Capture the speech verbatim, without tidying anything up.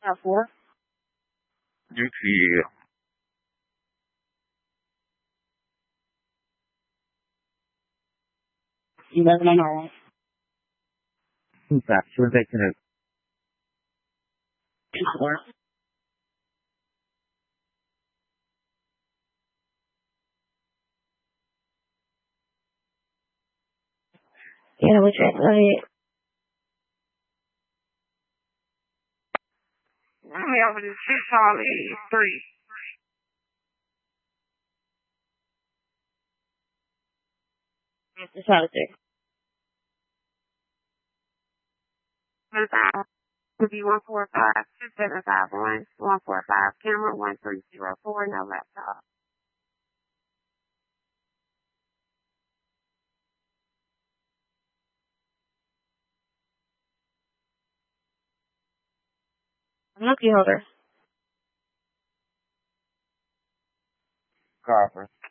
Five four. U T L. Eleven on our Two five. Where's that connect? Two four. Yeah, we check it. I have it six Charlie three. Mister Charlie six. Could be one four five two seven five one one four five camera one three zero four no laptop. Lucky holder. Copper.